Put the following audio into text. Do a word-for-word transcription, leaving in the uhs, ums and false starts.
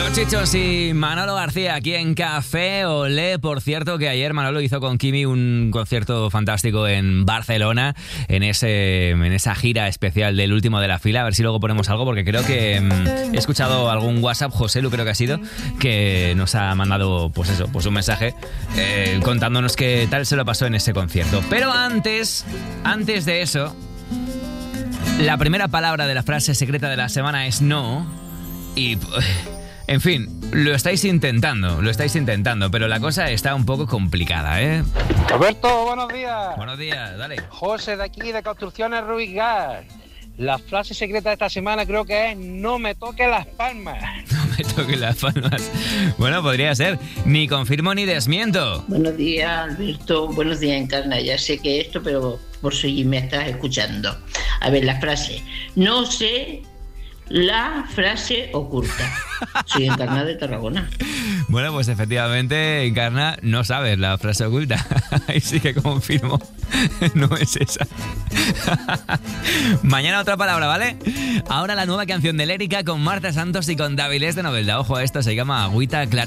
Los Chichos y Manolo García aquí en Café Olé. Por cierto, que ayer Manolo hizo con Kimi un concierto fantástico en Barcelona, en ese en esa gira especial del último de la fila. A ver si luego ponemos algo, porque creo que mmm, he escuchado algún WhatsApp, José Lu creo que ha sido, que nos ha mandado pues eso, pues un mensaje eh, contándonos qué tal se lo pasó en ese concierto. Pero antes, antes de eso, la primera palabra de la frase secreta de la semana es no. Y... en fin, lo estáis intentando, lo estáis intentando, pero la cosa está un poco complicada, ¿eh? Roberto, buenos días. Buenos días, dale. José de aquí, de Construcciones Ruiz Gas. La frase secreta de esta semana creo que es no me toques las palmas. No me toques las palmas. Bueno, podría ser. Ni confirmo ni desmiento. Buenos días, Alberto. Buenos días, Encarna. Ya sé que esto, pero por si me estás escuchando. A ver, la frase. No sé... la frase oculta. Soy Encarna de Tarragona. Bueno, pues efectivamente, Encarna, no sabes la frase oculta. Ahí sí que confirmo. No es esa. Mañana otra palabra, ¿vale? Ahora la nueva canción de Lérica con Marta Santos y con Davilés de Novelda. Ojo a esto, se llama Agüita Clara.